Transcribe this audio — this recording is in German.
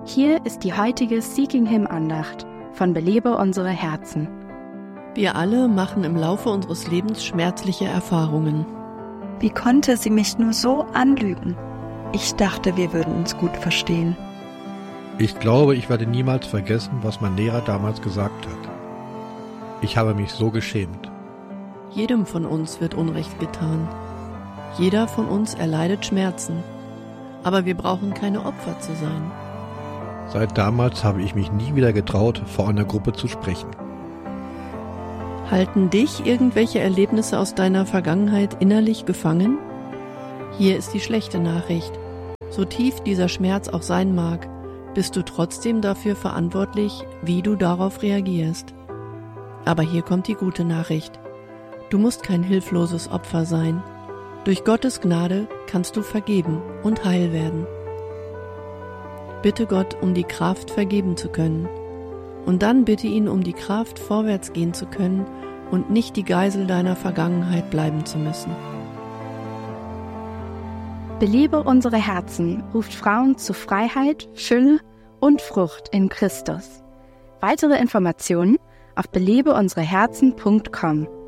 Hier ist die heutige Seeking Him Andacht von Belebe unsere Herzen. Wir alle machen im Laufe unseres Lebens schmerzliche Erfahrungen. Wie konnte sie mich nur so anlügen? Ich dachte, wir würden uns gut verstehen. Ich glaube, ich werde niemals vergessen, was mein Lehrer damals gesagt hat. Ich habe mich so geschämt. Jedem von uns wird Unrecht getan. Jeder von uns erleidet Schmerzen. Aber wir brauchen keine Opfer zu sein. Seit damals habe ich mich nie wieder getraut, vor einer Gruppe zu sprechen. Halten dich irgendwelche Erlebnisse aus deiner Vergangenheit innerlich gefangen? Hier ist die schlechte Nachricht. So tief dieser Schmerz auch sein mag, bist du trotzdem dafür verantwortlich, wie du darauf reagierst. Aber hier kommt die gute Nachricht. Du musst kein hilfloses Opfer sein. Durch Gottes Gnade kannst du vergeben und heil werden. Bitte Gott um die Kraft, vergeben zu können. Und dann bitte ihn um die Kraft, vorwärts gehen zu können und nicht die Geisel deiner Vergangenheit bleiben zu müssen. Belebe unsere Herzen ruft Frauen zu Freiheit, Fülle und Frucht in Christus. Weitere Informationen auf belebeunsereherzen.com.